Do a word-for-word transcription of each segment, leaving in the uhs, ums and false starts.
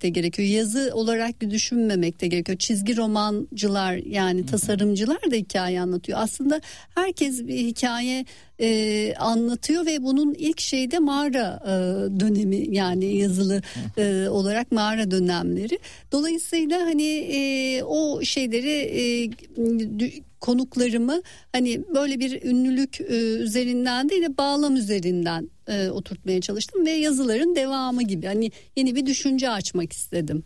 de gerekiyor. Yazı olarak düşünmemek de gerekiyor. Çizgi romancılar yani tasarımcılar da hikaye anlatıyor. Aslında herkes bir hikaye e, anlatıyor ve bunun ilk şeyi de mağara e, dönemi yani yazılı e, olarak mağara dönemleri. Dolayısıyla hani e, o şeyleri e, konuklarımı hani böyle bir ünlülük e, üzerinden değil de bağlam üzerinden e, oturtmaya çalıştım ve yazıların devamı gibi hani yeni bir düşünce açmak istedim.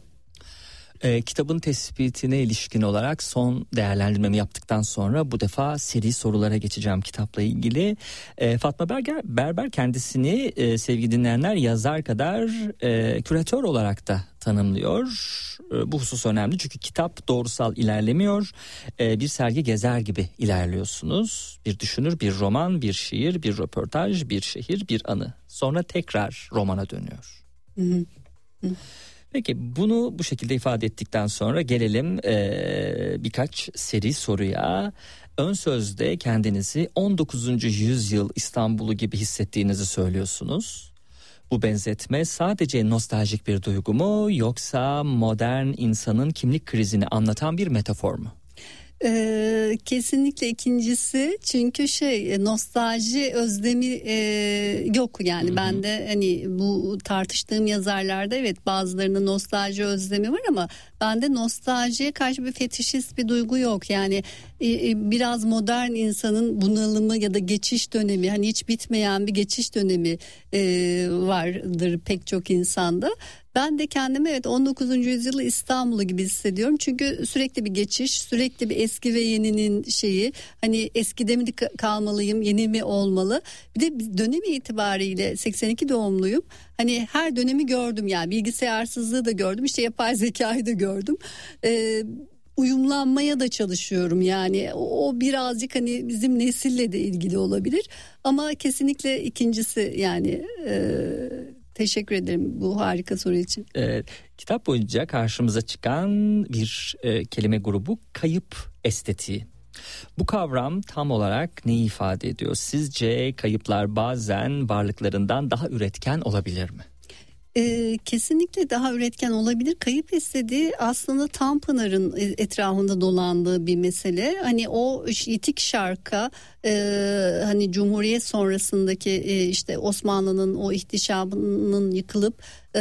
E, kitabın tespitine ilişkin olarak son değerlendirmemi yaptıktan sonra bu defa seri sorulara geçeceğim kitapla ilgili. E, Fatma Berger, Berber kendisini e, sevgili dinleyenler yazar kadar e, küratör olarak da tanımlıyor. E, bu husus önemli çünkü kitap doğrusal ilerlemiyor. E, bir sergi gezer gibi ilerliyorsunuz. Bir düşünür, bir roman, bir şiir, bir röportaj, bir şehir, bir anı. Sonra tekrar romana dönüyor. Hı hı. Hı. Peki bunu bu şekilde ifade ettikten sonra gelelim ee, birkaç seri soruya. Ön sözde kendinizi on dokuzuncu yüzyıl İstanbul'u gibi hissettiğinizi söylüyorsunuz. Bu benzetme sadece nostaljik bir duygu mu yoksa modern insanın kimlik krizini anlatan bir metafor mu? Ee, kesinlikle ikincisi çünkü şey nostalji özlemi e, yok yani. Hı-hı. Ben de hani bu tartıştığım yazarlarda evet bazılarının nostalji özlemi var ama bende nostaljiye karşı bir fetişist bir duygu yok yani e, biraz modern insanın bunalımı ya da geçiş dönemi hani hiç bitmeyen bir geçiş dönemi e, vardır pek çok insanda. Ben de kendimi evet on dokuzuncu yüzyılı İstanbul'u gibi hissediyorum. Çünkü sürekli bir geçiş, sürekli bir eski ve yeninin şeyi. Hani eskide mi kalmalıyım, yeni mi olmalı? Bir de dönemi itibariyle seksen iki doğumluyum. Hani her dönemi gördüm yani bilgisayarsızlığı da gördüm. İşte yapay zekayı da gördüm. Ee, uyumlanmaya da çalışıyorum yani o birazcık hani bizim nesille de ilgili olabilir. Ama kesinlikle ikincisi yani... E, Teşekkür ederim bu harika soru için. Ee, kitap boyunca karşımıza çıkan bir e, kelime grubu kayıp estetiği. Bu kavram tam olarak neyi ifade ediyor? Sizce kayıplar bazen varlıklarından daha üretken olabilir mi? Ee, kesinlikle daha üretken olabilir. Kayıp istediği aslında Tanpınar'ın etrafında dolandığı bir mesele. Hani o yitik şarka e, hani Cumhuriyet sonrasındaki e, işte Osmanlı'nın o ihtişamının yıkılıp e,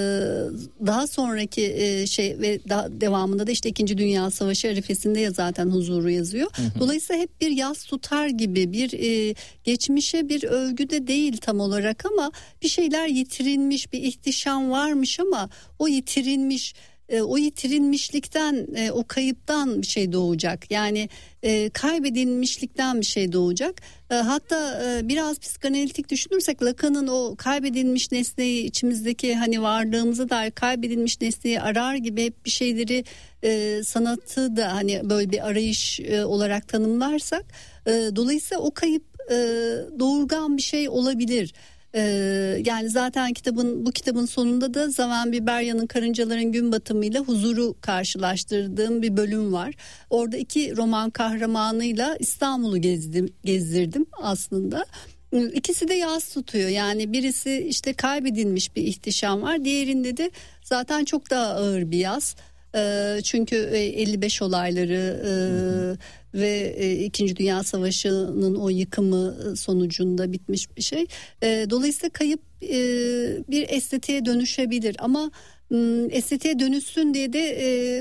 daha sonraki e, şey ve daha devamında da işte İkinci Dünya Savaşı arifesinde ya zaten huzuru yazıyor. Hı hı. Dolayısıyla hep bir yas tutar gibi bir e, geçmişe bir övgü de değil tam olarak ama bir şeyler yitirilmiş bir ihtişam varmış ama o yitirilmiş e, o yitirilmişlikten e, o kayıptan bir şey doğacak yani e, kaybedilmişlikten bir şey doğacak e, hatta e, biraz psikanalitik düşünürsek Lacan'ın o kaybedilmiş nesneyi içimizdeki hani varlığımıza dair kaybedilmiş nesneyi arar gibi hep bir şeyleri e, sanatı da hani böyle bir arayış e, olarak tanımlarsak e, dolayısıyla o kayıp e, doğurgan bir şey olabilir. Ee, yani zaten kitabın bu kitabın sonunda da Zaven Biberya'nın Karıncaların Gün Batımı'yla huzuru karşılaştırdığım bir bölüm var. Orada iki roman kahramanıyla İstanbul'u gezdim, gezdirdim aslında. İkisi de yas tutuyor yani birisi işte kaybedilmiş bir ihtişam var, diğerinde de zaten çok daha ağır bir yas. Ee, çünkü elli beş olayları e, ve e, İkinci Dünya Savaşı'nın o yıkımı sonucunda bitmiş bir şey. E, dolayısıyla kayıp e, bir estetiğe dönüşebilir ama e, estetiğe dönüşsün diye de e,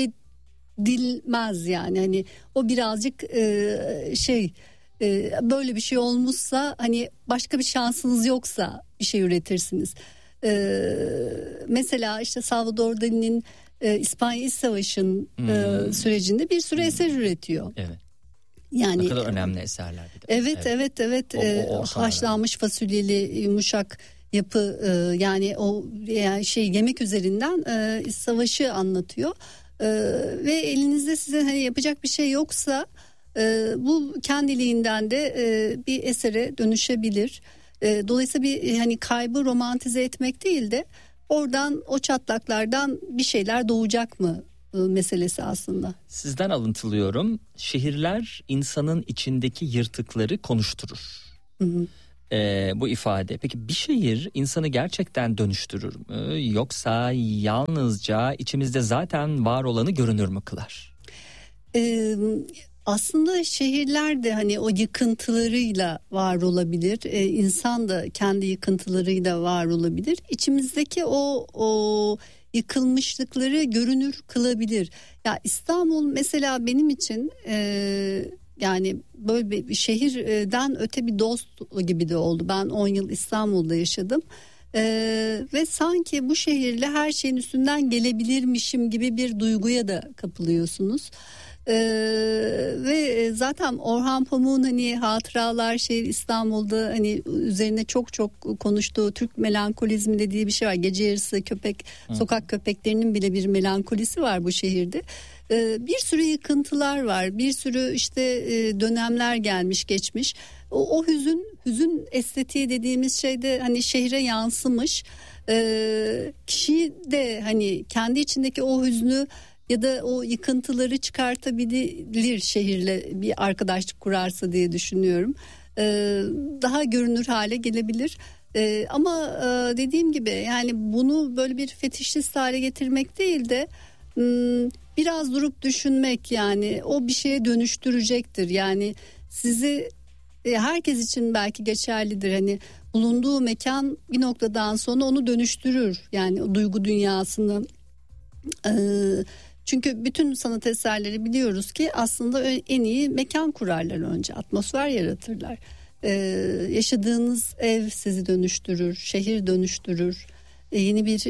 kaybedilmez yani. Hani o birazcık e, şey e, böyle bir şey olmuşsa hani başka bir şansınız yoksa bir şey üretirsiniz. E, mesela işte Salvador Dali'nin E, İspanya İç Savaşı'nın hmm. e, sürecinde bir sürü hmm. eser üretiyor. Evet. Yani ne kadar önemli eserler bir de. Evet evet evet, evet. O, o, o haşlanmış fasulyeli yumuşak yapı e, yani o yani şey yemek üzerinden e, savaşı anlatıyor. E, ve elinizde size hani yapacak bir şey yoksa e, bu kendiliğinden de e, bir esere dönüşebilir. E, dolayısıyla bir hani kaybı romantize etmek değil de oradan o çatlaklardan bir şeyler doğacak mı meselesi aslında. Sizden alıntılıyorum. Şehirler insanın içindeki yırtıkları konuşturur. Hı hı. e, bu ifade. Peki bir şehir insanı gerçekten dönüştürür mü, yoksa yalnızca içimizde zaten var olanı görünür mü kılar? Ee, aslında şehirler de hani o yıkıntılarıyla var olabilir. Ee, insan da kendi yıkıntılarıyla var olabilir. İçimizdeki o o yıkılmışlıkları görünür kılabilir. Ya İstanbul mesela benim için e, yani böyle bir şehirden öte bir dost gibi de oldu. Ben on yıl İstanbul'da yaşadım. Ee, ve sanki bu şehirle her şeyin üstünden gelebilirmişim gibi bir duyguya da kapılıyorsunuz. Ee, ve zaten Orhan Pamuk'un hani Hatıralar Şehir İstanbul'da hani üzerine çok çok konuştuğu Türk melankolizmi dediği bir şey var. Gece yarısı köpek, Hı. sokak köpeklerinin bile bir melankolisi var bu şehirde. Ee, bir sürü yıkıntılar var, bir sürü işte e, dönemler gelmiş geçmiş. O, o hüzün hüzün estetiği dediğimiz şey de hani şehre yansımış. Ee, kişi de hani kendi içindeki o hüznü ya da o yıkıntıları çıkartabilir şehirle bir arkadaşlık kurarsa diye düşünüyorum. Ee, daha görünür hale gelebilir. Ee, ama e, dediğim gibi yani bunu böyle bir fetişist hale getirmek değil de m, biraz durup düşünmek, yani o bir şeye dönüştürecektir. Yani sizi e, herkes için belki geçerlidir. Hani bulunduğu mekan bir noktadan sonra onu dönüştürür. Yani o duygu dünyasını. E, Çünkü bütün sanat eserleri biliyoruz ki aslında en iyi mekan kurarlar önce, atmosfer yaratırlar. Ee, yaşadığınız ev sizi dönüştürür, şehir dönüştürür, ee, yeni bir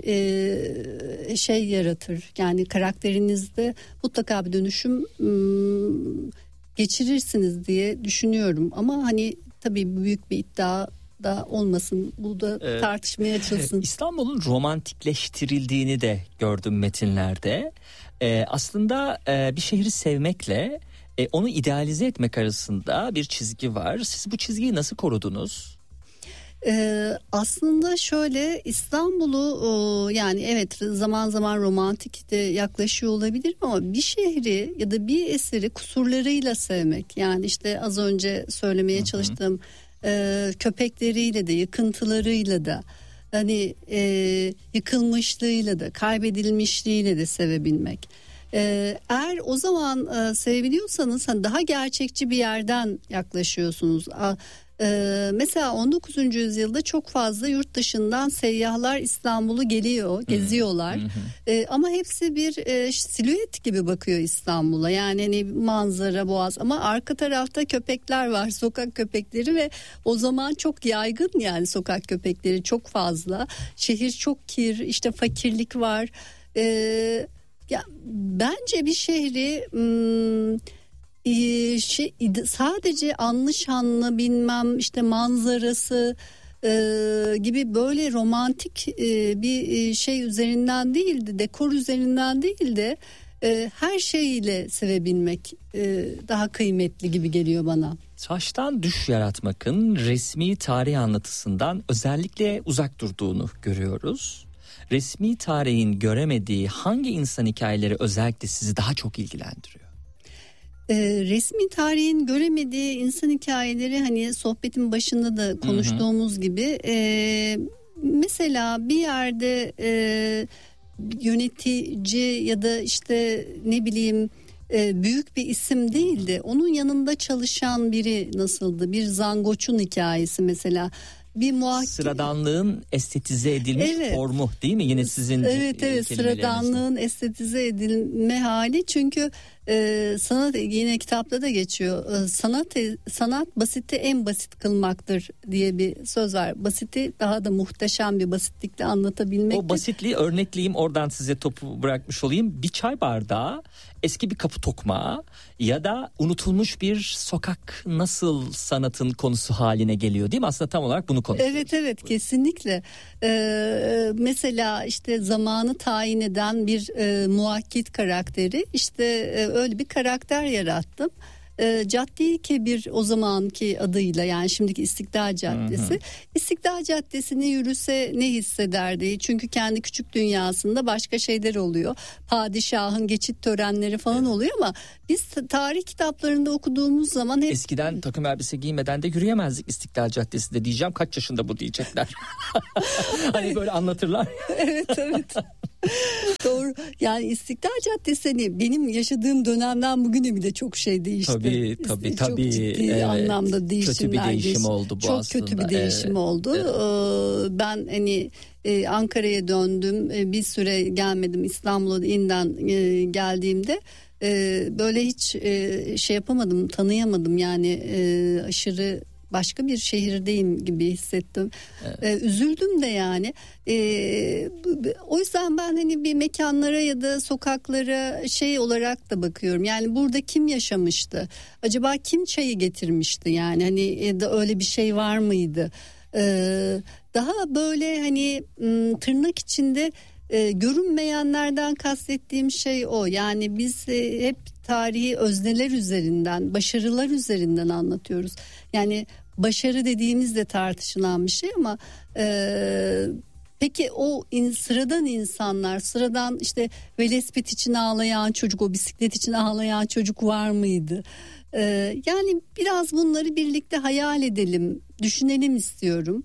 e, şey yaratır. Yani karakterinizde mutlaka bir dönüşüm ım, geçirirsiniz diye düşünüyorum. Ama hani tabii büyük bir iddia da olmasın, bu da ee, tartışmaya açılsın. İstanbul'un romantikleştirildiğini de gördüm metinlerde. Ee, aslında e, bir şehri sevmekle e, onu idealize etmek arasında bir çizgi var. Siz bu çizgiyi nasıl korudunuz? Ee, aslında şöyle, İstanbul'u o, yani evet zaman zaman romantik de yaklaşıyor olabilir ama bir şehri ya da bir eseri kusurlarıyla sevmek, yani işte az önce söylemeye Hı-hı. çalıştığım e, köpekleriyle de yıkıntılarıyla da hani e, yıkılmışlığıyla da kaybedilmişliğiyle de sevebilmek. E, eğer o zaman e, sevebiliyorsanız hani daha gerçekçi bir yerden yaklaşıyorsunuz. A, e, mesela on dokuzuncu yüzyılda çok fazla yurt dışından seyyahlar İstanbul'u geliyor, geziyorlar. Hı hı. E, ama hepsi bir e, silüet gibi bakıyor İstanbul'a. Yani hani manzara, boğaz, ama arka tarafta köpekler var, sokak köpekleri, ve o zaman çok yaygın, yani sokak köpekleri çok fazla. Şehir çok kir, işte fakirlik var. E, ya bence bir şehri ım, Şey, sadece anlı şanlı bilmem işte manzarası e, gibi böyle romantik e, bir şey üzerinden değil de, dekor üzerinden değil de e, her şeyiyle sevebilmek e, daha kıymetli gibi geliyor bana. Taştan düş yaratmakın resmi tarih anlatısından özellikle uzak durduğunu görüyoruz. Resmi tarihin göremediği hangi insan hikayeleri özellikle sizi daha çok ilgilendiriyor? Ee, resmi tarihin göremediği insan hikayeleri, hani sohbetin başında da konuştuğumuz hı hı. gibi e, mesela bir yerde e, yönetici ya da işte ne bileyim e, büyük bir isim değildi, onun yanında çalışan biri nasıldı, bir zangoçun hikayesi mesela. Bir muhakkik... Sıradanlığın estetize edilmiş evet. formu değil mi? Yine sizin Evet evet sıradanlığın estetize edilme hali, çünkü e, sanat, yine kitapta da geçiyor. E, sanat sanat basiti en basit kılmaktır diye bir söz var. Basiti daha da muhteşem bir basitlikle anlatabilmek. O basitliği örnekleyeyim, oradan size topu bırakmış olayım. Bir çay bardağı, eski bir kapı tokmağı ya da unutulmuş bir sokak nasıl sanatın konusu haline geliyor, değil mi? Aslında tam olarak bunu konuşuyoruz. Evet evet kesinlikle. Ee, mesela işte zamanı tayin eden bir e, muakkit karakteri, işte e, öyle bir karakter yarattım. e, Cadde-i Kebir o zamanki adıyla, yani şimdiki İstiklal Caddesi. Hı hı. İstiklal Caddesi'ni yürüse ne hissederdi? Çünkü kendi küçük dünyasında başka şeyler oluyor. Padişahın geçit törenleri falan evet. oluyor ama biz tarih kitaplarında okuduğumuz zaman hep... Eskiden takım elbise giymeden de yürüyemezdik İstiklal Caddesi'nde diyeceğim. Kaç yaşında bu diyecekler. Hani böyle anlatırlar. Evet evet. Doğru. Yani İstiklal Caddesi hani benim yaşadığım dönemden bugüne bir de çok şey değişti. Tabii tabii çok tabii. ciddi evet. anlamda değişimler. Kötü bir değişim değiş- oldu bu çok aslında. Çok kötü bir değişim evet. oldu. Evet. Ben hani Ankara'ya döndüm. Bir süre gelmedim. İstanbul'a yeniden geldiğimde böyle hiç şey yapamadım, tanıyamadım yani aşırı başka bir şehirdeyim gibi hissettim. Evet. Ee, üzüldüm de yani. Ee, o yüzden ben hani bir mekanlara ya da sokaklara şey olarak da bakıyorum. Yani burada kim yaşamıştı? Acaba kim çayı getirmişti? Yani hani ya da öyle bir şey var mıydı? Ee, daha böyle hani tırnak içinde e, görünmeyenlerden kastettiğim şey o. Yani biz e, hep tarihi özneler üzerinden, başarılar üzerinden anlatıyoruz. Yani başarı dediğimiz de tartışılan bir şey ama e, peki o in, sıradan insanlar, sıradan işte velespet için ağlayan çocuk, o bisiklet için ağlayan çocuk var mıydı? E, yani biraz bunları birlikte hayal edelim, düşünelim istiyorum.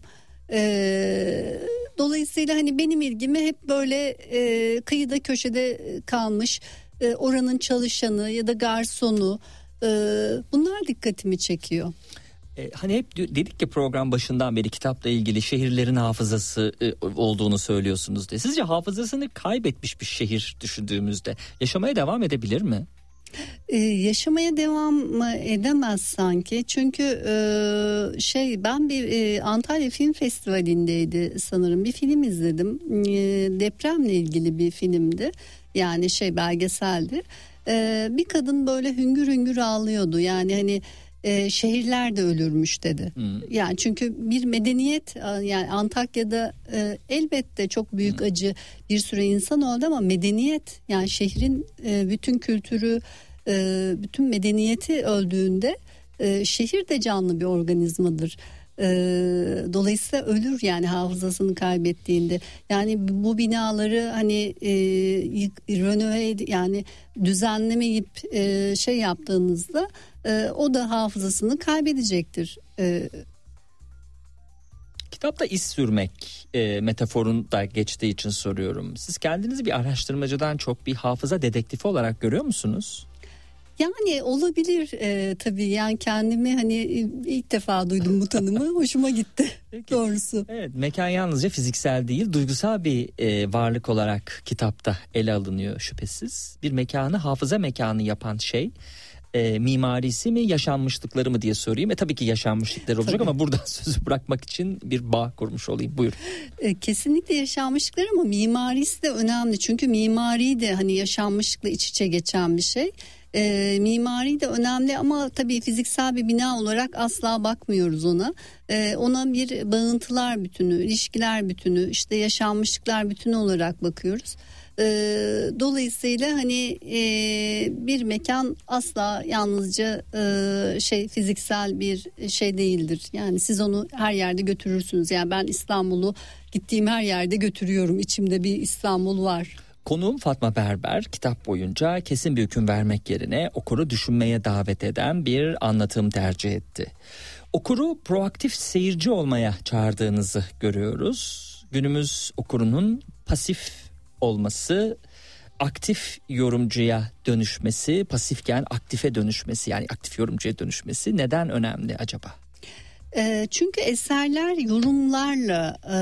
E, dolayısıyla hani benim ilgimi hep böyle e, kıyıda köşede kalmış e, oranın çalışanı ya da garsonu, e, bunlar dikkatimi çekiyor. E, hani hep dedik ki program başından beri kitapla ilgili şehirlerin hafızası e, olduğunu söylüyorsunuz diye. Sizce hafızasını kaybetmiş bir şehir düşündüğümüzde yaşamaya devam edebilir mi? Ee, yaşamaya devam edemez sanki. Çünkü e, şey ben bir e, Antalya Film Festivali'ndeydi sanırım. Bir film izledim. E, depremle ilgili bir filmdi. Yani şey belgeseldi. E, bir kadın böyle hüngür hüngür ağlıyordu. Yani hani e, şehirler de ölürmüş dedi. Hmm. Yani çünkü bir medeniyet, yani Antakya'da e, elbette çok büyük hmm. acı, bir sürü insan öldü ama medeniyet, yani şehrin e, bütün kültürü, e, bütün medeniyeti öldüğünde e, şehir de canlı bir organizmadır. E, dolayısıyla ölür yani hafızasını kaybettiğinde. Yani bu binaları hani e, renove, yani düzenlemeyip e, şey yaptığınızda e, o da hafızasını kaybedecektir. E, Kitapta iz sürmek e, metaforun da geçtiği için soruyorum. Siz kendinizi bir araştırmacıdan çok bir hafıza dedektifi olarak görüyor musunuz? Yani olabilir e, tabii, yani kendimi hani ilk defa duydum bu tanımı, hoşuma gitti doğrusu. Evet, mekan yalnızca fiziksel değil, duygusal bir e, varlık olarak kitapta ele alınıyor şüphesiz. Bir mekanı hafıza mekanı yapan şey e, mimarisi mi, yaşanmışlıkları mı diye sorayım. E tabii ki yaşanmışlıklar olacak tabii. Ama buradan sözü bırakmak için bir bağ kurmuş olayım, buyur. E, kesinlikle yaşanmışlıklar ama mimarisi de önemli çünkü mimari de hani yaşanmışlıkla iç içe geçen bir şey. E, mimari de önemli ama tabii fiziksel bir bina olarak asla bakmıyoruz ona. E, ona bir bağıntılar bütünü, ilişkiler bütünü, işte yaşanmışlıklar bütünü olarak bakıyoruz. E, dolayısıyla hani e, bir mekan asla yalnızca e, şey fiziksel bir şey değildir. Yani siz onu her yerde götürürsünüz. Yani ben İstanbul'u gittiğim her yerde götürüyorum. İçimde bir İstanbul var. Konuğum Fatma Berber kitap boyunca kesin bir hüküm vermek yerine okuru düşünmeye davet eden bir anlatım tercih etti. Okuru proaktif seyirci olmaya çağırdığınızı görüyoruz. Günümüz okurunun pasif olması, aktif yorumcuya dönüşmesi, pasifken aktife dönüşmesi, yani aktif yorumcuya dönüşmesi neden önemli acaba? Çünkü eserler yorumlarla e,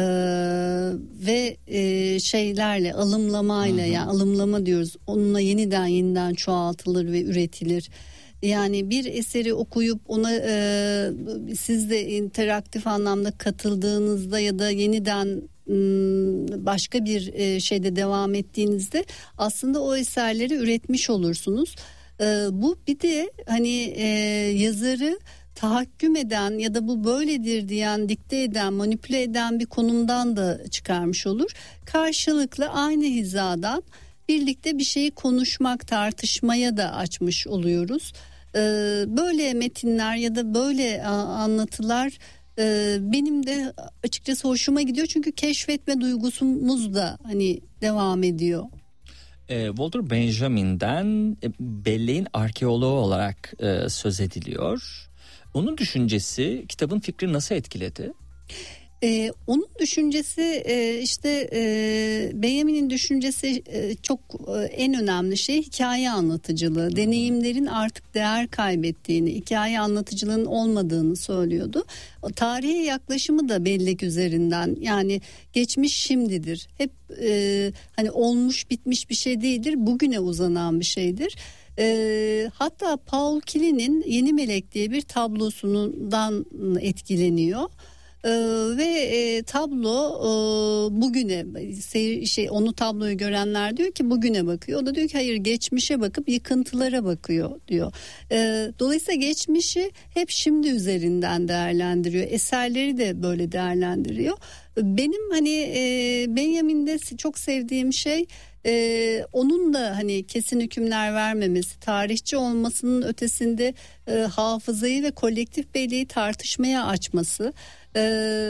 ve e, şeylerle, alımlamayla, yani alımlama diyoruz, onunla yeniden yeniden çoğaltılır ve üretilir. Yani bir eseri okuyup ona e, siz de interaktif anlamda katıldığınızda ya da yeniden başka bir e, şeyde devam ettiğinizde aslında o eserleri üretmiş olursunuz. E, bu bir de hani e, yazarı tahakküm eden ya da bu böyledir diyen, dikte eden, manipüle eden bir konumdan da çıkarmış olur. Karşılıklı aynı hizadan birlikte bir şeyi konuşmak, tartışmaya da açmış oluyoruz. E, böyle metinler ya da böyle anlatılar e, benim de açıkçası hoşuma gidiyor. Çünkü keşfetme duygusumuz da hani devam ediyor. E, Walter Benjamin'den e, belleğin arkeoloğu olarak e, söz ediliyor. Onun düşüncesi kitabın fikrini nasıl etkiledi? Ee, onun düşüncesi e, işte e, Benjamin'in düşüncesi e, çok e, en önemli şey hikaye anlatıcılığı. Deneyimlerin artık değer kaybettiğini, hikaye anlatıcılığının olmadığını söylüyordu. O tarihe yaklaşımı da bellek üzerinden, yani geçmiş şimdidir. Hep e, hani olmuş bitmiş bir şey değildir, bugüne uzanan bir şeydir. E, hatta Paul Kili'nin Yeni Melek diye bir tablosundan etkileniyor. Ee, ve e, tablo e, bugüne seyir, şey onu tabloyu görenler diyor ki bugüne bakıyor. O da diyor ki hayır, geçmişe bakıp yıkıntılara bakıyor diyor. Ee, dolayısıyla geçmişi hep şimdi üzerinden değerlendiriyor. Eserleri de böyle değerlendiriyor. Benim hani e, Benjamin'de çok sevdiğim şey Ee, onun da hani kesin hükümler vermemesi, tarihçi olmasının ötesinde e, hafızayı ve kolektif belleği tartışmaya açması e,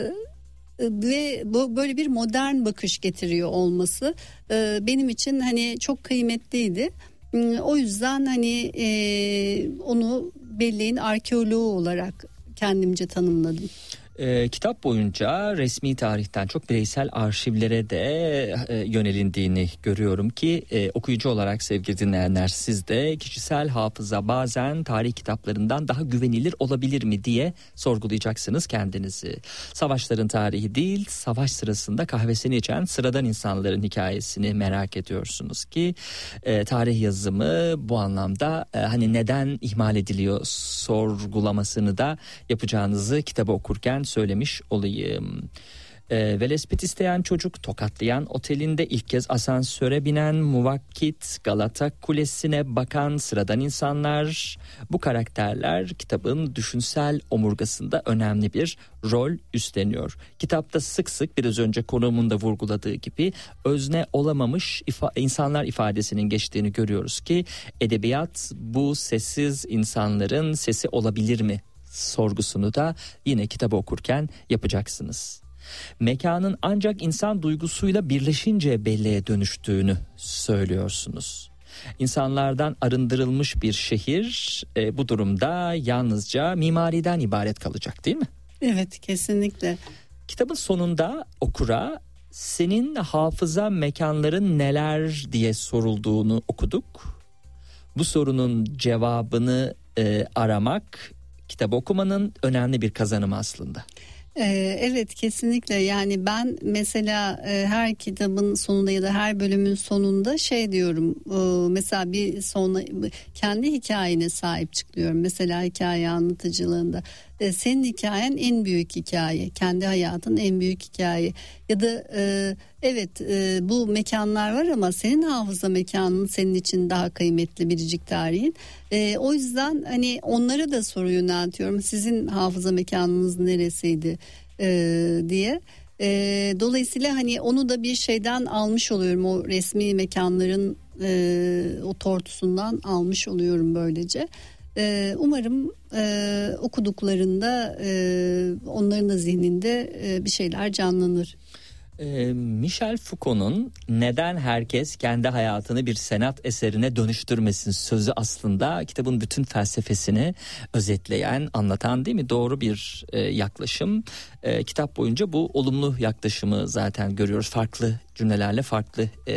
ve bu böyle bir modern bakış getiriyor olması e, benim için hani çok kıymetliydi. E, o yüzden hani e, onu belleğin arkeoloğu olarak kendimce tanımladım. E, kitap boyunca resmi tarihten çok bireysel arşivlere de e, yönelindiğini görüyorum ki e, okuyucu olarak sevgili dinleyenler, siz de kişisel hafıza bazen tarih kitaplarından daha güvenilir olabilir mi diye sorgulayacaksınız kendinizi. Savaşların tarihi değil, savaş sırasında kahvesini içen sıradan insanların hikayesini merak ediyorsunuz ki e, tarih yazımı bu anlamda e, hani neden ihmal ediliyor sorgulamasını da yapacağınızı kitabı okurken söylemiş olayım. E, velespit isteyen çocuk, tokatlayan otelinde ilk kez asansöre binen muvakkit, Galata Kulesi'ne bakan sıradan insanlar, bu karakterler kitabın düşünsel omurgasında önemli bir rol üstleniyor. Kitapta sık sık biraz önce konuğumun da vurguladığı gibi özne olamamış ifa- insanlar ifadesinin geçtiğini görüyoruz ki edebiyat bu sessiz insanların sesi olabilir mi sorgusunu da yine kitabı okurken yapacaksınız. Mekanın ancak insan duygusuyla birleşince belleğe dönüştüğünü söylüyorsunuz. İnsanlardan arındırılmış bir şehir e, bu durumda yalnızca mimariden ibaret kalacak, değil mi? Evet, kesinlikle. Kitabın sonunda okura senin hafıza mekanların neler diye sorulduğunu okuduk. Bu sorunun cevabını e, aramak kitabı okumanın önemli bir kazanımı aslında. Ee, evet, kesinlikle. Yani ben mesela e, her kitabın sonunda ya da her bölümün sonunda şey diyorum, e, mesela bir sonra kendi hikayene sahip çık diyorum. Mesela hikaye anlatıcılığında e, senin hikayen en büyük hikaye, kendi hayatın en büyük hikaye ya da e, evet e, bu mekanlar var ama senin hafıza mekanın senin için daha kıymetli, biricik tarihin. E, o yüzden hani onlara da soru yöneltiyorum. Sizin hafıza mekanınız neresiydi e, diye. E, dolayısıyla hani onu da bir şeyden almış oluyorum. O resmi mekanların e, o tortusundan almış oluyorum böylece. E, umarım e, okuduklarında e, onların da zihninde e, bir şeyler canlanır. Michel Foucault'un neden herkes kendi hayatını bir sanat eserine dönüştürmesin sözü aslında kitabın bütün felsefesini özetleyen, anlatan, değil mi? Doğru bir e, yaklaşım. E, kitap boyunca bu olumlu yaklaşımı zaten görüyoruz. Farklı cümlelerle, farklı e,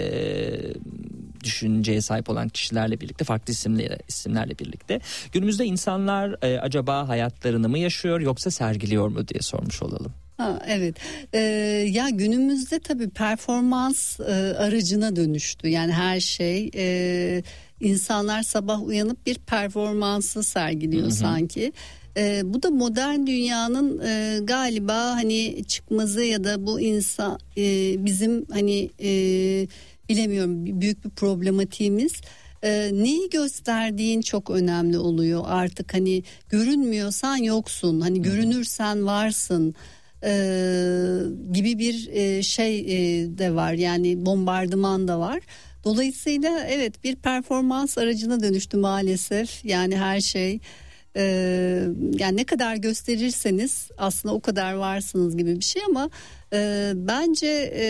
düşünceye sahip olan kişilerle birlikte, farklı isimlerle, isimlerle birlikte. Günümüzde insanlar e, acaba hayatlarını mı yaşıyor yoksa sergiliyor mu diye sormuş olalım. Ha, evet ee, ya günümüzde tabii performans e, aracına dönüştü, yani her şey e, insanlar sabah uyanıp bir performansı sergiliyor, hı hı. sanki e, bu da modern dünyanın e, galiba hani çıkmazı ya da bu insan e, bizim hani e, bilemiyorum büyük bir problematiğimiz. Ee, neyi gösterdiğin çok önemli oluyor artık, hani görünmüyorsan yoksun, hani görünürsen varsın. Ee, gibi bir e, şey e, de var, yani bombardıman da var. Dolayısıyla evet, bir performans aracına dönüştü maalesef. Yani her şey e, yani ne kadar gösterirseniz aslında o kadar varsınız gibi bir şey, ama e, bence e,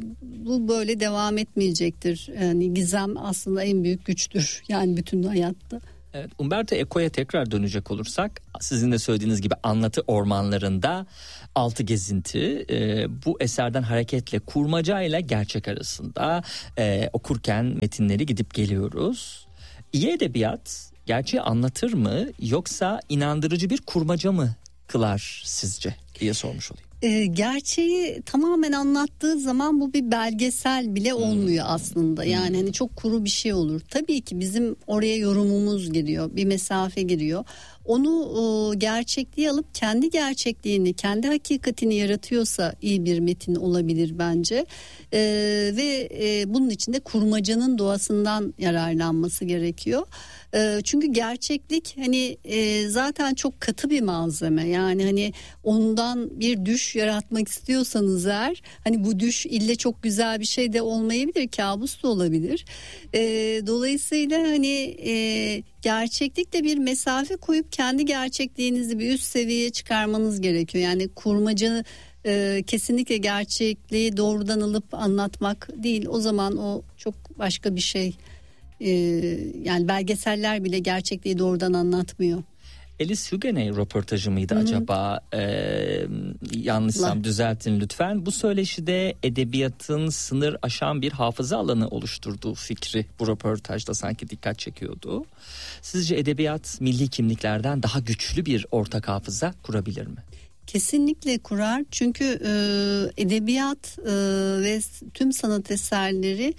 bu böyle devam etmeyecektir. Yani gizem aslında en büyük güçtür yani bütün hayatta. Evet, Umberto Eco'ya tekrar dönecek olursak, sizin de söylediğiniz gibi anlatı ormanlarında altı gezinti, e, bu eserden hareketle kurmaca ile gerçek arasında e, okurken metinleri gidip geliyoruz. İyi edebiyat gerçeği anlatır mı, yoksa inandırıcı bir kurmaca mı kılar sizce diye sormuş olayım. E, gerçeği tamamen anlattığı zaman bu bir belgesel bile olmuyor hmm. aslında. Yani hmm. hani çok kuru bir şey olur. Tabii ki bizim oraya yorumumuz giriyor, bir mesafe giriyor. Onu e, gerçekliği alıp kendi gerçekliğini, kendi hakikatini yaratıyorsa iyi bir metin olabilir bence. E, ve e, bunun için de kurmacanın doğasından yararlanması gerekiyor. E, çünkü gerçeklik hani e, zaten çok katı bir malzeme. Yani hani ondan bir düş yaratmak istiyorsanız eğer, hani bu düş ille çok güzel bir şey de olmayabilir, kabus da olabilir. E, dolayısıyla hani e, gerçeklikle bir mesafe koyup kendi gerçekliğinizi bir üst seviyeye çıkarmanız gerekiyor. Yani kurmaca e, kesinlikle gerçekliği doğrudan alıp anlatmak değil. O zaman o çok başka bir şey. E, yani belgeseller bile gerçekliği doğrudan anlatmıyor. Alice Huguenay röportajı mıydı Hı-hı. acaba? Ee, yanlışsam düzeltin lütfen. Bu söyleşide edebiyatın sınır aşan bir hafıza alanı oluşturduğu fikri bu röportajda sanki dikkat çekiyordu. Sizce edebiyat milli kimliklerden daha güçlü bir ortak hafıza kurabilir mi? Kesinlikle kurar. Çünkü e, edebiyat e, ve tüm sanat eserleri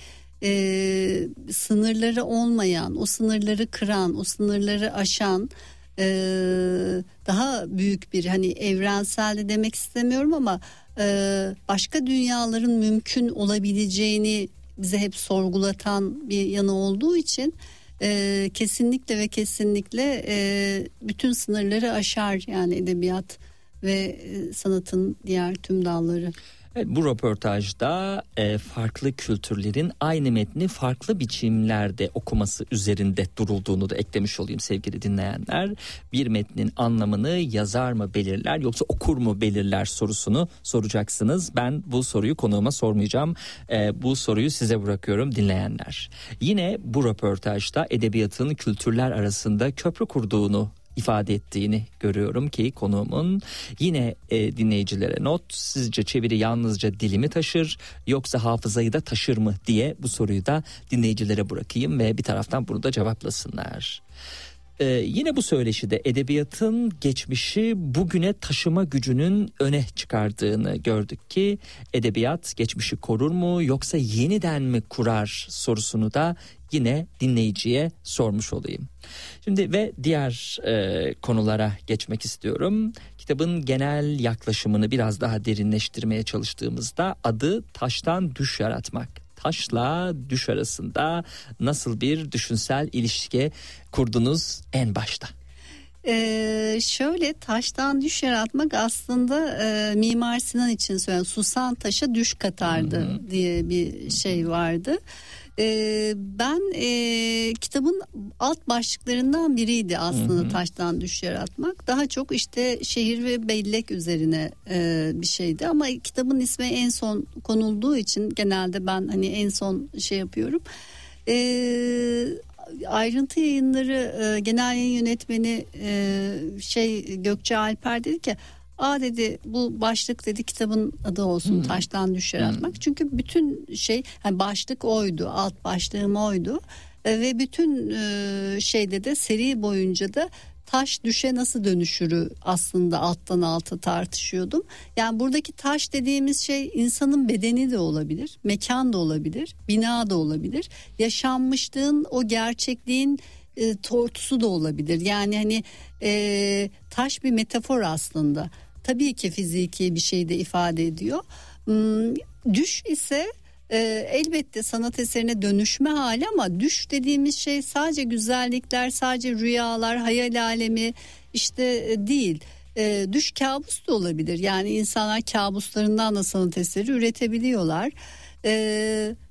e, sınırları olmayan, o sınırları kıran, o sınırları aşan, Ee, daha büyük bir, hani evrensel de demek istemiyorum ama e, başka dünyaların mümkün olabileceğini bize hep sorgulatan bir yanı olduğu için e, kesinlikle ve kesinlikle e, bütün sınırları aşar yani edebiyat ve e, sanatın diğer tüm dalları. Evet, bu röportajda e, farklı kültürlerin aynı metni farklı biçimlerde okuması üzerinde durulduğunu da eklemiş olayım sevgili dinleyenler. Bir metnin anlamını yazar mı belirler, yoksa okur mu belirler sorusunu soracaksınız. Ben bu soruyu konuğuma sormayacağım. E, bu soruyu size bırakıyorum dinleyenler. Yine bu röportajda edebiyatın kültürler arasında köprü kurduğunu ifade ettiğini görüyorum ki konuğumun. Yine e, dinleyicilere not, sizce çeviri yalnızca dili mi taşır, yoksa hafızayı da taşır mı diye bu soruyu da dinleyicilere bırakayım ve bir taraftan bunu da cevaplasınlar. Ee, yine bu söyleşide edebiyatın geçmişi bugüne taşıma gücünün öne çıkardığını gördük ki edebiyat geçmişi korur mu, yoksa yeniden mi kurar sorusunu da yine dinleyiciye sormuş olayım. Şimdi ve diğer e, konulara geçmek istiyorum. Kitabın genel yaklaşımını biraz daha derinleştirmeye çalıştığımızda adı Taştan Düş Yaratmak. Taşla düş arasında nasıl bir düşünsel ilişki kurdunuz en başta? Ee, şöyle, taştan düş yaratmak aslında e, Mimar Sinan için söylüyorum. Susan taşa düş katardı Hı-hı. diye bir şey vardı. Ee, ben e, kitabın alt başlıklarından biriydi aslında Hı-hı. taştan düş yaratmak. Daha çok işte şehir ve bellek üzerine e, bir şeydi, ama kitabın ismi en son konulduğu için genelde ben hani en son şey yapıyorum. Eee Ayrıntı Yayınları e, genel yayın yönetmeni e, şey Gökçe Alper dedi ki, aa dedi, bu başlık dedi kitabın adı olsun, hmm. Taştan Düş Yaratmak. Hmm. Çünkü bütün şey, yani başlık oydu, alt başlığım oydu e, ve bütün e, şeyde de seri boyunca da taş düşe nasıl dönüşürü aslında alttan alta tartışıyordum. Yani buradaki taş dediğimiz şey insanın bedeni de olabilir, mekan da olabilir, bina da olabilir, yaşanmışlığın, o gerçekliğin e, tortusu da olabilir. Yani hani e, taş bir metafor aslında. Tabii ki fiziki bir şey de ifade ediyor. Hmm, düş ise Ee, elbette sanat eserine dönüşme hali, ama düş dediğimiz şey sadece güzellikler, sadece rüyalar, hayal alemi işte e, değil. Ee, düş kabus da olabilir. Yani insanlar kabuslarından da sanat eseri üretebiliyorlar. Ee,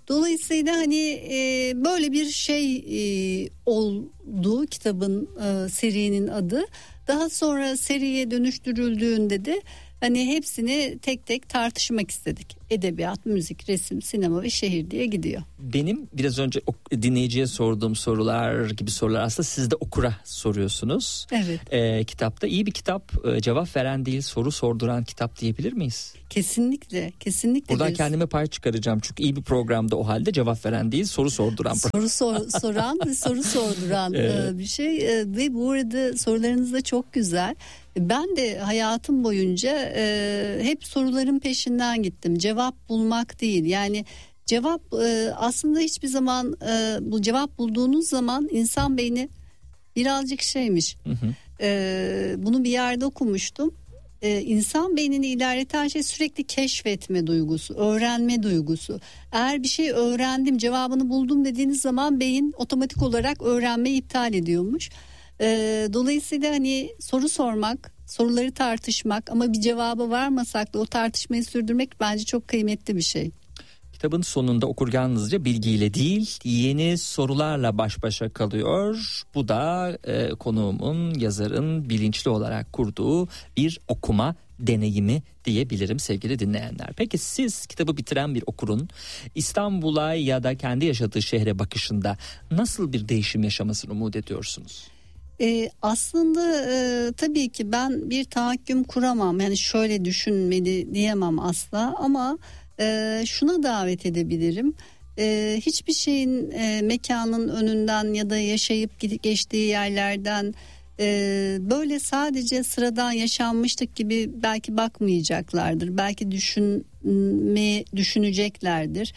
Dolayısıyla hani e, böyle bir şey e, oldu kitabın, e, serinin adı. Daha sonra seriye dönüştürüldüğünde de hani hepsini tek tek tartışmak istedik. Edebiyat, müzik, resim, sinema ve şehir diye gidiyor. Benim biraz önce dinleyiciye sorduğum sorular gibi sorular aslında siz de okura soruyorsunuz. Evet. Ee, kitapta iyi bir kitap, cevap veren değil soru sorduran kitap diyebilir miyiz? Kesinlikle, kesinlikle. Buradan biz... kendime pay çıkaracağım çünkü iyi bir programda o halde cevap veren değil soru sorduran. Soru sor, soran ve soru sorduran evet. bir şey ve bu arada sorularınız da çok güzel. Ben de hayatım boyunca e, hep soruların peşinden gittim. Cevap bulmak değil. Yani cevap e, aslında hiçbir zaman e, bu cevap bulduğunuz zaman insan beyni birazcık şeymiş. Hı hı. E, bunu bir yerde okumuştum. E, insan beynini ilerleten şey sürekli keşfetme duygusu, öğrenme duygusu. Eğer bir şey öğrendim, cevabını buldum dediğiniz zaman beyin otomatik olarak öğrenmeyi iptal ediyormuş. Ee, dolayısıyla hani soru sormak, soruları tartışmak ama bir cevaba varmasak da o tartışmayı sürdürmek bence çok kıymetli bir şey. Kitabın sonunda okur yalnızca bilgiyle değil yeni sorularla baş başa kalıyor. Bu da e, konuğumun, yazarın bilinçli olarak kurduğu bir okuma deneyimi diyebilirim sevgili dinleyenler. Peki siz kitabı bitiren bir okurun İstanbul'a ya da kendi yaşadığı şehre bakışında nasıl bir değişim yaşamasını umut ediyorsunuz? Ee, aslında e, tabii ki ben bir tahakküm kuramam, yani şöyle düşünmeli diyemem asla, ama e, şuna davet edebilirim. E, hiçbir şeyin e, mekanın önünden ya da yaşayıp geçtiği yerlerden e, böyle sadece sıradan yaşanmışlık gibi belki bakmayacaklardır, belki düşünme düşüneceklerdir.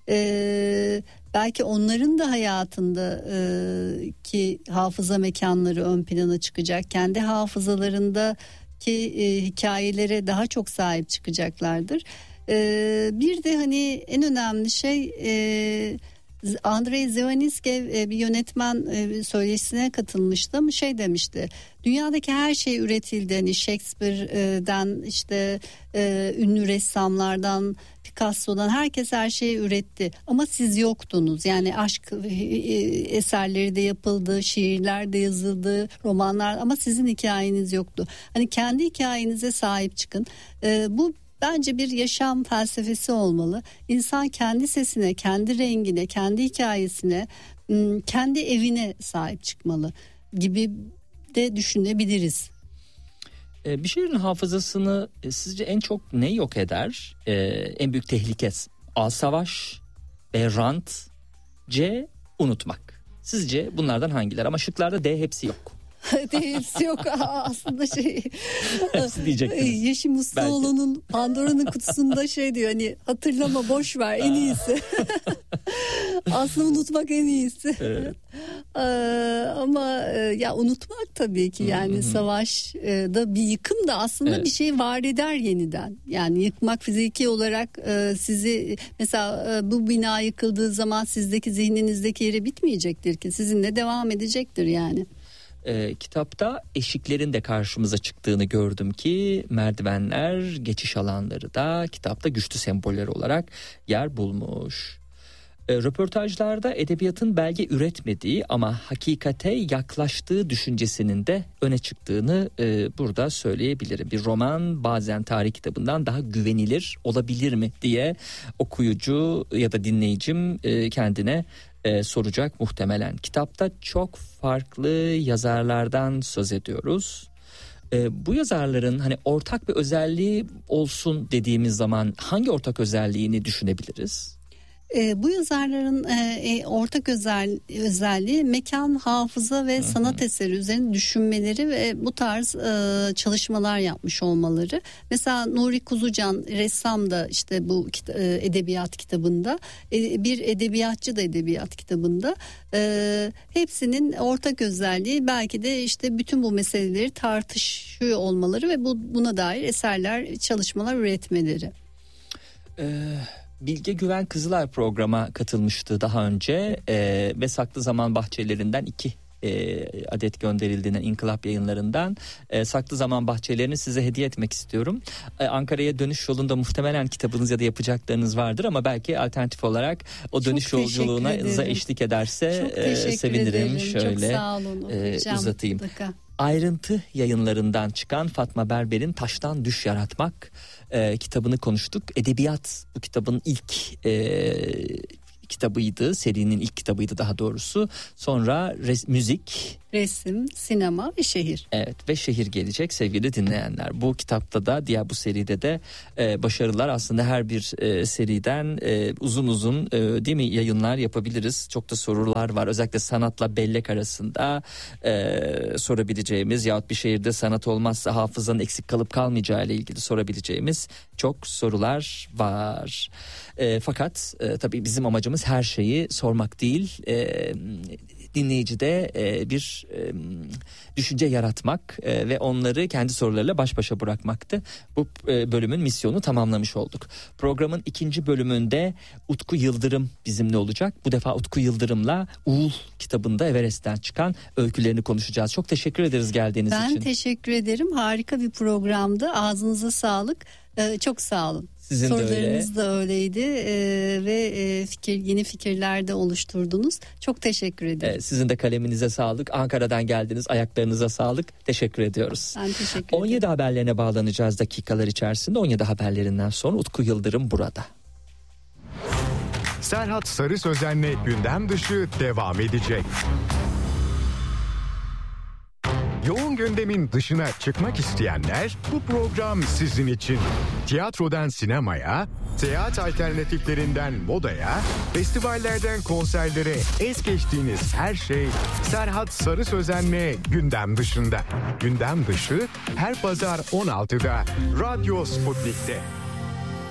Ee, belki onların da hayatında e, ki hafıza mekanları ön plana çıkacak, kendi hafızalarındaki e, hikayelere daha çok sahip çıkacaklardır. E, bir de hani en önemli şey, e, Andrei Zivaninsky e, bir yönetmen e, söyleşisine katılmıştım, şey demişti: dünyadaki her şey üretildi, hani Shakespeare'den işte e, ünlü ressamlardan, Picasso'dan, herkes her şeyi üretti ama siz yoktunuz. Yani aşk eserleri de yapıldı, şiirler de yazıldı, romanlar, ama sizin hikayeniz yoktu. Hani kendi hikayenize sahip çıkın. E, bu bence bir yaşam felsefesi olmalı. İnsan kendi sesine, kendi rengine, kendi hikayesine, kendi evine sahip çıkmalı gibi de düşünebiliriz. Bir şehrin hafızasını sizce en çok ne yok eder? Ee, en büyük tehlike A. Savaş, B. Rant, C. Unutmak. Sizce bunlardan hangileri? Ama şıklarda D hepsi yok. D hepsi yok aslında şey. Hepsi diyecektiniz. Yeşim Ustaoğlu'nun Pandora'nın kutusunda şey diyor, hani hatırlama, boş ver, en iyisi. Aslında unutmak en iyisi. Evet. Ee, ama ya unutmak tabii ki, yani hmm. savaş da bir yıkım da aslında evet. bir şey var eder yeniden. Yani yıkmak fiziki olarak e, sizi mesela e, bu bina yıkıldığı zaman sizdeki zihninizdeki yeri bitmeyecektir ki, sizinle devam edecektir yani. E, kitapta eşiklerin de karşımıza çıktığını gördüm ki merdivenler, geçiş alanları da kitapta güçlü semboller olarak yer bulmuş. E, röportajlarda edebiyatın belge üretmediği ama hakikate yaklaştığı düşüncesinin de öne çıktığını e, burada söyleyebilirim. Bir roman bazen tarih kitabından daha güvenilir olabilir mi diye okuyucu ya da dinleyicim e, kendine e, soracak muhtemelen. Kitapta çok farklı yazarlardan söz ediyoruz. E, bu yazarların hani ortak bir özelliği olsun dediğimiz zaman hangi ortak özelliğini düşünebiliriz? E, bu yazarların e, ortak özel, özelliği mekan, hafıza ve sanat Hı-hı. eseri üzerine düşünmeleri ve bu tarz e, çalışmalar yapmış olmaları. Mesela Nuri Kuzucan ressam da işte bu e, edebiyat kitabında, e, bir edebiyatçı da edebiyat kitabında. E, hepsinin ortak özelliği belki de işte bütün bu meseleleri tartışıyor olmaları ve bu buna dair eserler, çalışmalar üretmeleri. Evet. Bilge Güven Kızılay programa katılmıştı daha önce e, ve Saklı Zaman Bahçelerinden iki e, adet gönderildiğinden İnkılap Yayınları'ndan e, Saklı Zaman Bahçelerini size hediye etmek istiyorum. E, Ankara'ya dönüş yolunda muhtemelen kitabınız ya da yapacaklarınız vardır ama belki alternatif olarak o dönüş çok yolculuğuna eşlik ederse e, sevinirim. Ederim. Şöyle çok sağ olun, e, uzatayım. Mutlaka. Ayrıntı Yayınları'ndan çıkan Fatma Berber'in Taştan Düş Yaratmak e, kitabını konuştuk. Edebiyat bu kitabın ilk e, kitabıydı. Serinin ilk kitabıydı daha doğrusu. Sonra res, müzik, resim, sinema ve şehir. Evet ve şehir gelecek sevgili dinleyenler. Bu kitapta da diğer bu seride de e, başarılar aslında her bir e, seriden e, uzun uzun e, değil mi yayınlar yapabiliriz. Çok da sorular var. Özellikle sanatla bellek arasında e, sorabileceğimiz yahut bir şehirde sanat olmazsa hafızanın eksik kalıp kalmayacağı ile ilgili sorabileceğimiz çok sorular var. E, fakat e, tabii bizim amacımız her şeyi sormak değil. E, dinleyicide e, bir e, düşünce yaratmak e, ve onları kendi sorularıyla baş başa bırakmaktı. Bu e, bölümün misyonu tamamlamış olduk. Programın ikinci bölümünde Utku Yıldırım bizimle olacak. Bu defa Utku Yıldırım'la Uğul kitabında Everest'ten çıkan öykülerini konuşacağız. Çok teşekkür ederiz geldiğiniz ben için. Ben teşekkür ederim. Harika bir programdı. Ağzınıza sağlık. Ee, çok sağ olun. Sizin Sorularınız de, da öyleydi ee, ve e, fikir yeni fikirler de oluşturdunuz. Çok teşekkür ederim. Ee, sizin de kaleminize sağlık. Ankara'dan geldiniz. Ayaklarınıza sağlık. Teşekkür ediyoruz. Ben teşekkür ederim. on yedi haberlerine bağlanacağız dakikalar içerisinde. on yedi haberlerinden sonra Utku Yıldırım burada. Serhat Sarı Sözen'le gündem dışı devam edecek. Yoğun gündemin dışına çıkmak isteyenler bu program sizin için. Tiyatrodan sinemaya, seyahat alternatiflerinden modaya, festivallerden konserlere es geçtiğiniz her şey Serhat Sarı Sözen'le gündem dışında. Gündem dışı her pazar on altıda Radyo Sputnik'te.